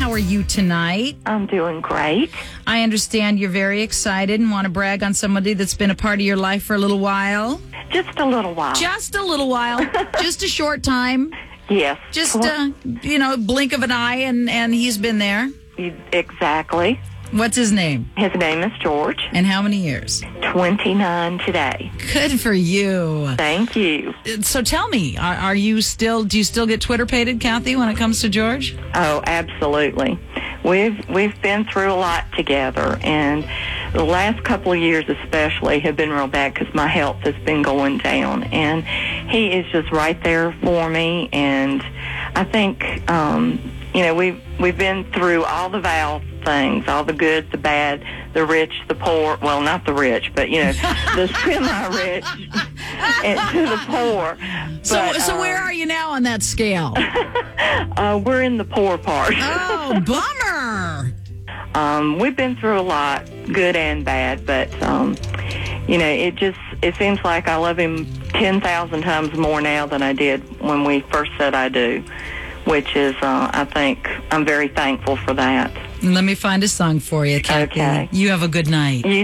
How are you tonight? I'm doing great. I understand you're very excited and want to brag on somebody that's been a part of your life for a little while. Just a little while. Just a little while. Just a short time. Yes. Just, blink of an eye and he's been there. Exactly. What's his name? His name is George. And how many years? 29 today. Good for you. Thank you. So tell me, do you still get Twitter-pated, Kathy, when it comes to George? Oh, absolutely. We've been through a lot together, and the last couple of years especially have been real bad because my health has been going down, and he is just right there for me. And I think we've been through all the Val things, all the good, the bad, the rich, the poor. Well, not the rich, but the semi-rich and to the poor. So where are you now on that scale? We're in the poor part. Oh, bummer. We've been through a lot, good and bad, but it seems like I love him 10,000 times more now than I did when we first said I do, which is, I think, I'm very thankful for that. Let me find a song for you, Kathy. Okay. You have a good night.